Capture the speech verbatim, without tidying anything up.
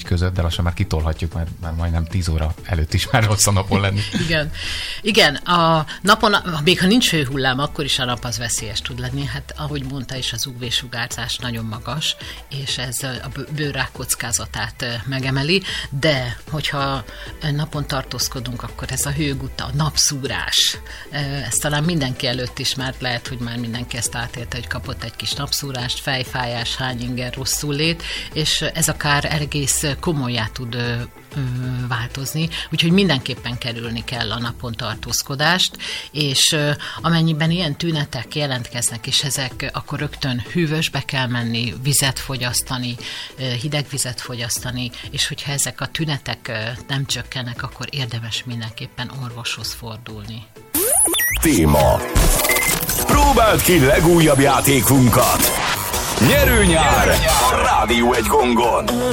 között, de lassan már kitolhatjuk, mert már majdnem tíz óra előtt is már rossz a napon lenni. Igen. Igen, a napon, még ha nincs hőhullám, akkor is a nap az veszélyes tud lenni. Hát ahogy mondta is, az ú vé-sugárzás nagyon magas, és ez a bőrrák kockázatát megemeli, de hogyha napon tartózkodunk, akkor ez a hőgutta, a napszúrás, ez talán mindenki előtt is már lehet, hogy már mindenki ezt átélte, hogy kapott egy kis napszúrást, fejfájás, hányinger, rosszul lét, és ez akár egész komolyá tud ö, ö, változni, úgyhogy mindenképpen kerülni kell a napon tartózkodást, és ö, amennyiben ilyen tünetek jelentkeznek, és ezek, akkor rögtön hűvösbe kell menni, vizet fogyasztani, ö, hideg vizet fogyasztani, és hogyha ezek a tünetek ö, nem csökkennek, akkor érdemes mindenképpen orvoshoz fordulni. Téma. Próbáld ki legújabb játékunkat! Nyerő nyár a Rádió egy gongon!